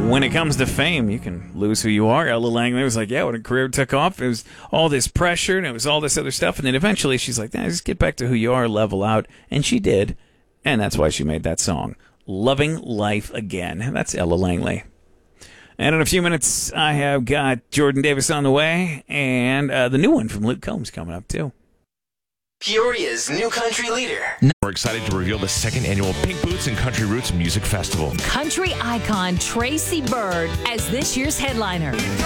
when it comes to fame, you can lose who you are. Ella Langley was like, yeah, when her career took off, it was all this pressure and it was all this other stuff. And then eventually she's like, nah, just get back to who you are, level out. And she did. And that's why she made that song, Loving Life Again. And that's Ella Langley. And in a few minutes, I have got Jordan Davis on the way and the new one from Luke Combs coming up, too. Peoria's new country leader. We're excited to reveal the second annual Pink Boots and Country Roots Music Festival. Country icon Tracy Byrd as this year's headliner.